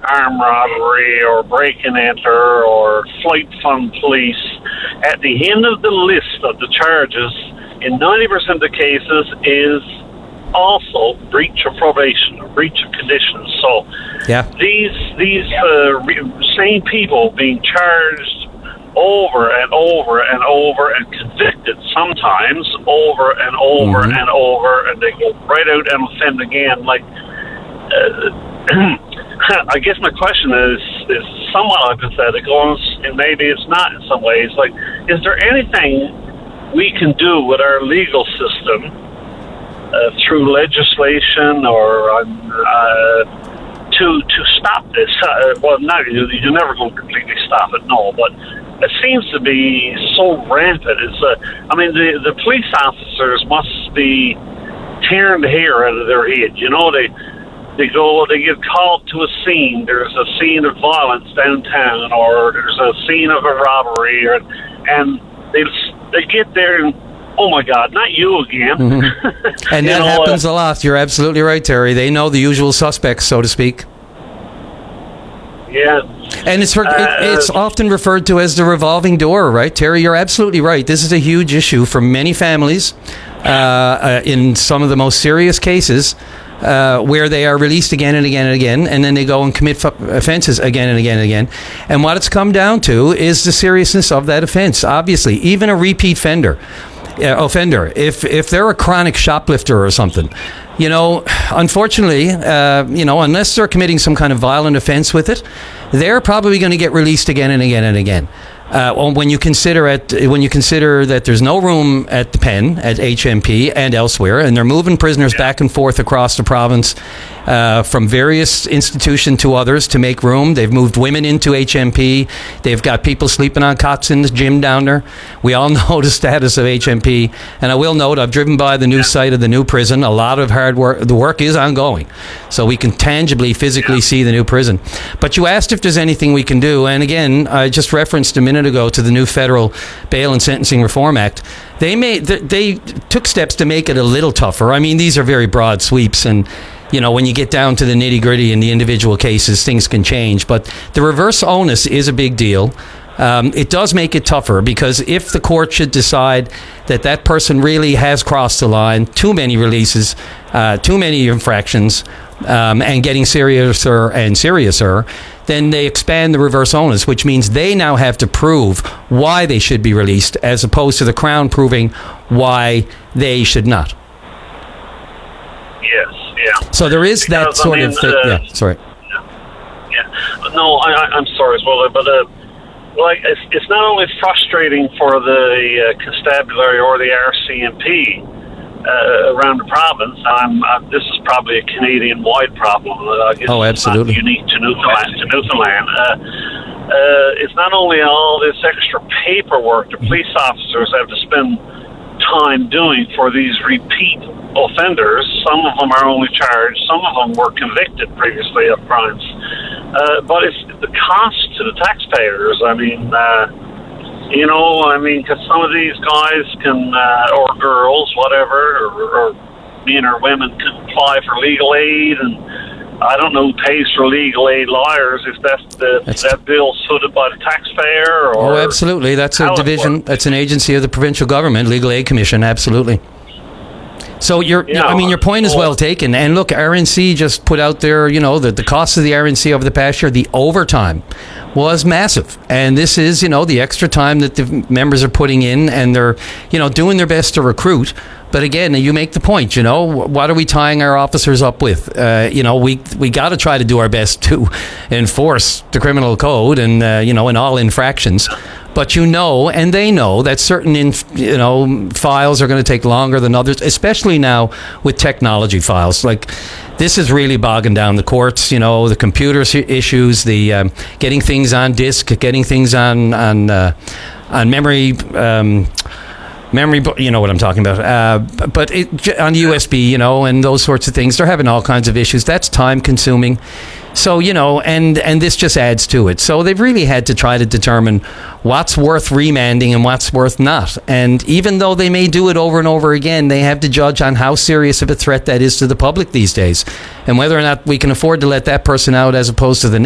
armed robbery or break and enter or flight fund police, at the end of the list of the charges, in 90% of the cases, is also breach of probation or breach of conditions. So these same people being charged over and over and over and convicted sometimes over and over and over, and they go right out and offend again. Like, I guess my question is somewhat hypothetical, and maybe it's not in some ways. Like, is there anything we can do with our legal system through legislation or to stop this? Well, no, you're never going to completely stop it, no, but it seems to be so rampant. I mean, the police officers must be tearing the hair out of their head. You know, they get called to a scene. There's a scene of violence downtown, or there's a scene of a robbery, and they get there and, oh my God, not you again. And that happens a lot. You're absolutely right, Terry. They know the usual suspects, so to speak. Yeah. And it's often referred to as the revolving door, right, Terry? You're absolutely right. This is a huge issue for many families in some of the most serious cases where they are released again and again and again, and then they go and commit offenses again and again and again. And what it's come down to is the seriousness of that offense. Obviously, even a repeat offender, if they're a chronic shoplifter or something, you know, unfortunately, unless they're committing some kind of violent offense with it, they're probably going to get released again and again and again. When you consider that there's no room at the pen at HMP and elsewhere, and they're moving prisoners back and forth across the province from various institutions to others to make room. They've moved women into HMP. They've got people sleeping on cots in the gym down there. We all know the status of HMP, and I will note I've driven by the new site of the new prison. A lot of hard work. The work is ongoing, so we can tangibly, physically see the new prison. But you asked if there's anything we can do, and again, I just referenced a minute ago to the new federal Bail and Sentencing Reform Act. They took steps to make it a little tougher. I mean, these are very broad sweeps, and you know, when you get down to the nitty-gritty in the individual cases, things can change. But the reverse onus is a big deal. It does make it tougher, because if the court should decide that person really has crossed the line, too many releases, too many infractions, and getting seriouser and seriouser, then they expand the reverse onus, which means they now have to prove why they should be released, as opposed to the Crown proving why they should not. Yes, yeah. So there is that sort of thing. Sorry. Yeah. No, I'm sorry as well, but it's not only frustrating for the constabulary or the RCMP around the province. This is probably a Canadian-wide problem. I guess absolutely. It's not unique to Newfoundland. It's not only all this extra paperwork the police officers have to spend time doing for these repeat offenders. Some of them are only charged, some of them were convicted previously of crimes, but it's the cost to the taxpayers. I mean, because some of these guys can, or girls, whatever, or men or women can apply for legal aid, and I don't know who pays for legal aid lawyers, if that bill's footed by the taxpayer, or... Oh, absolutely. That's a division, that's an agency of the provincial government, Legal Aid Commission, absolutely. So your point is well taken. And look, RNC just put out there, the cost of the RNC over the past year, the overtime was massive. And this is, the extra time that the members are putting in, and they're, doing their best to recruit. But again, you make the point, what are we tying our officers up with? We got to try to do our best to enforce the criminal code and, in all infractions. But and they know that certain, files are going to take longer than others, especially now with technology files. Like, this is really bogging down the courts, the computer issues, the getting things on disk, getting things on memory, you know what I'm talking about. But on USB, and those sorts of things, they're having all kinds of issues. That's time consuming. So, and this just adds to it. So they've really had to try to determine what's worth remanding and what's worth not. And even though they may do it over and over again, they have to judge on how serious of a threat that is to the public these days, and whether or not we can afford to let that person out as opposed to the